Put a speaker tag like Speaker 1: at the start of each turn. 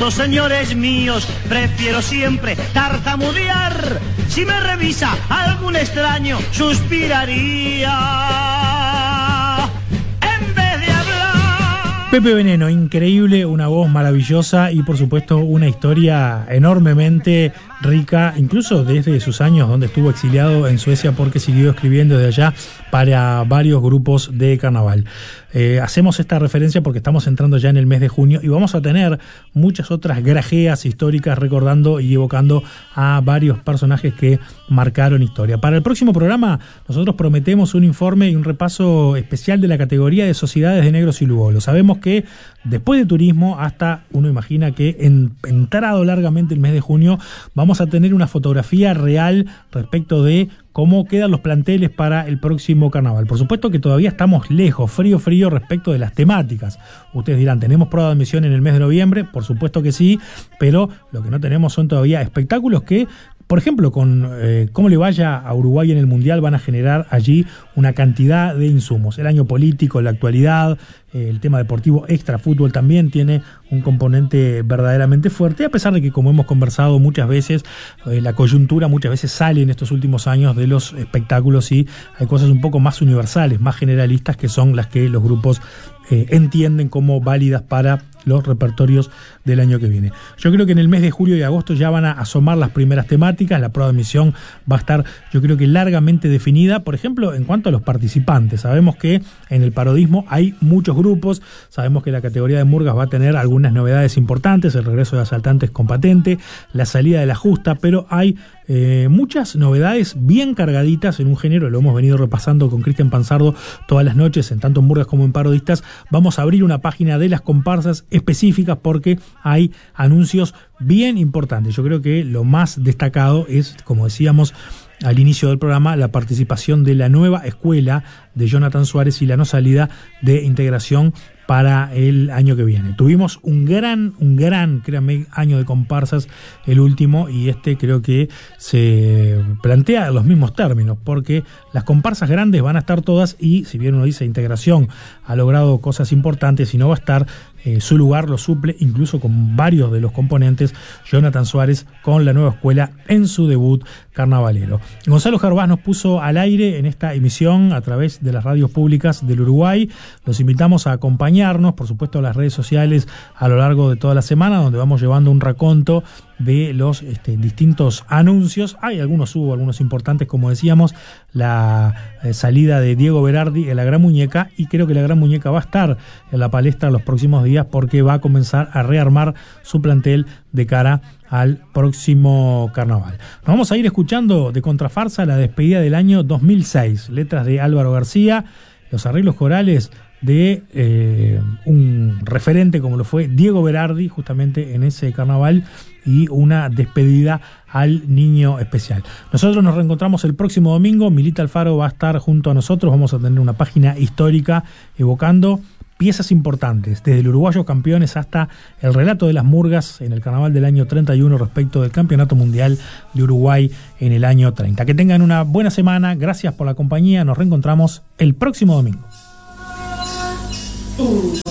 Speaker 1: gustos, señores míos, prefiero siempre tartamudear. Si me revisa algún extraño, suspiraría en vez de hablar.
Speaker 2: Pepe Veneno, increíble, una voz maravillosa y por supuesto una historia enormemente rica, incluso desde sus años donde estuvo exiliado en Suecia, porque siguió escribiendo desde allá para varios grupos de carnaval. Hacemos esta referencia porque estamos entrando ya en el mes de junio y vamos a tener muchas otras grajeas históricas recordando y evocando a varios personajes que marcaron historia. Para el próximo programa nosotros prometemos un informe y un repaso especial de la categoría de sociedades de negros y lugolos. Sabemos que después de turismo hasta, uno imagina que entrado largamente el mes de junio, vamos a tener una fotografía real respecto de cómo quedan los planteles para el próximo carnaval. Por supuesto que todavía estamos lejos, frío respecto de las temáticas. Ustedes dirán, ¿tenemos prueba de admisión en el mes de noviembre? Por supuesto que sí, pero lo que no tenemos son todavía espectáculos que, por ejemplo, con cómo le vaya a Uruguay en el Mundial, van a generar allí una cantidad de insumos. El año político, la actualidad, el tema deportivo extra fútbol también tiene un componente verdaderamente fuerte, a pesar de que, como hemos conversado muchas veces, la coyuntura muchas veces sale en estos últimos años de los espectáculos y hay cosas un poco más universales, más generalistas, que son las que los grupos entienden como válidas para los repertorios del año que viene. Yo creo que en el mes de julio y agosto ya van a asomar las primeras temáticas. La prueba de admisión va a estar, yo creo que largamente definida, por ejemplo, en cuanto a los participantes. Sabemos que en el parodismo hay muchos grupos, sabemos que la categoría de murgas va a tener algunas novedades importantes, el regreso de asaltantes con patente, la salida de la justa, pero hay muchas novedades bien cargaditas en un género. Lo hemos venido repasando con Cristian Panzardo todas las noches, en tanto en murgas como en parodistas. Vamos a abrir una página de las comparsas específicas porque hay anuncios bien importantes. Yo creo que lo más destacado es, como decíamos al inicio del programa, la participación de la nueva escuela de Jonathan Suárez y la no salida de integración para el año que viene. Tuvimos un gran, créanme, año de comparsas, el último, y este creo que se plantea en los mismos términos, porque las comparsas grandes van a estar todas y, si bien uno dice integración ha logrado cosas importantes y no va a estar, su lugar lo suple, incluso con varios de los componentes, Jonathan Suárez con la nueva escuela en su debut carnavalero. Gonzalo Gervás nos puso al aire en esta emisión a través de las radios públicas del Uruguay. Los invitamos a acompañarnos, por supuesto, a las redes sociales a lo largo de toda la semana, donde vamos llevando un raconto de los distintos anuncios. Hay algunos importantes, como decíamos, la salida de Diego Berardi en la Gran Muñeca, y creo que la Gran Muñeca va a estar en la palestra los próximos días porque va a comenzar a rearmar su plantel de cara al próximo carnaval. Nos vamos a ir escuchando de contrafarsa la despedida del año 2006, letras de Álvaro García, los arreglos corales de un referente como lo fue Diego Berardi justamente en ese carnaval, y una despedida al niño especial. Nosotros nos reencontramos el próximo domingo. Milita Alfaro va a estar junto a nosotros. Vamos a tener una página histórica evocando piezas importantes, desde el Uruguayos Campeones hasta el relato de las murgas en el carnaval del año 31 respecto del Campeonato Mundial de Uruguay en el año 30. Que tengan una buena semana. Gracias por la compañía. Nos reencontramos el próximo domingo.